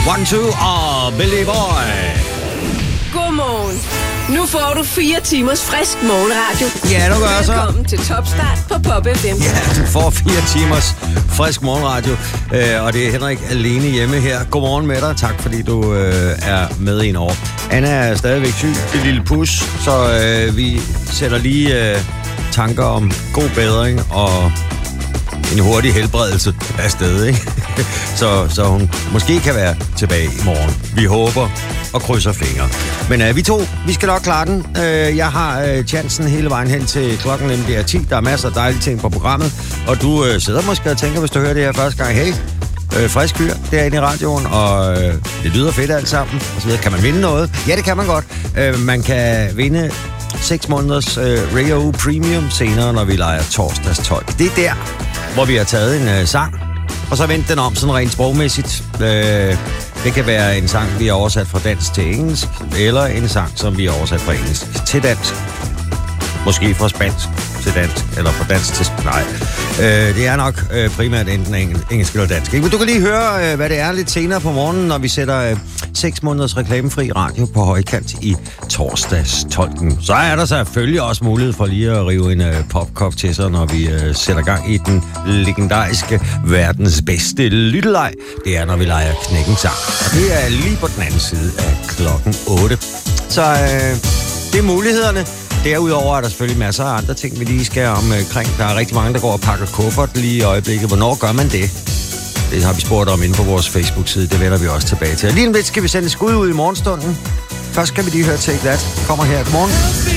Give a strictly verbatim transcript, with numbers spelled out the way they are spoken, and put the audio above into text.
One, two og Billy Boy. Godmorgen. Nu får du fire timers frisk morgenradio. Ja, du gør så. Velkommen til Topstart på Pop F M. Ja, du får fire timers frisk morgenradio, øh, og det er Henrik alene hjemme her. Godmorgen med dig. Tak, fordi du øh, er med en år. Anna er stadigvæk syg, det lille pus, så øh, vi sætter lige øh, tanker om god bedring og en hurtig helbredelse af sted, ikke? så, så hun måske kan være tilbage i morgen. Vi håber og krydser fingre. Men øh, vi to, vi skal nok klare den. Øh, jeg har øh, chancen hele vejen hen til klokken nemlig er ti. Der er masser af dejlige ting på programmet. Og du øh, sidder måske og tænker, hvis du hører det her første gang, hey, øh, frisk fyr derinde i radioen, og øh, det lyder fedt alt sammen. Og så videre. Kan man vinde noget? Ja, det kan man godt. Øh, man kan vinde seks måneders øh, Rio Premium senere, når vi leger torsdags tolv. Det er der, hvor vi har taget en øh, sang, og så vendt den om sådan rent sprogmæssigt. Øh, det kan være en sang, vi har oversat fra dansk til engelsk, eller en sang, som vi har oversat fra engelsk til dansk. Måske fra spansk til dansk, eller fra dansk til... Nej, øh, det er nok øh, primært enten eng- engelsk eller dansk. Men du kan lige høre, øh, hvad det er lidt senere på morgenen, når vi sætter øh, seks måneders reklamefri radio på højkant i torsdags tolken. Så er der selvfølgelig også mulighed for lige at rive en øh, popkop til sig, når vi øh, sætter gang i den legendariske verdens bedste lytteleg. Det er, når vi leger Knækkens Sang. Og det er lige på den anden side af klokken otte. Så øh, det er mulighederne. Derudover er der selvfølgelig masser af andre ting, vi lige skal omkring. Der er rigtig mange, der går og pakker kuffert lige i øjeblikket. Hvornår gør man det? Det har vi spurgt om inde på vores Facebook-side. Det vender vi også tilbage til. Lige en lidt skal vi sende et skud ud i morgenstunden. Først skal vi lige høre Take That. Kommer her. Godmorgen.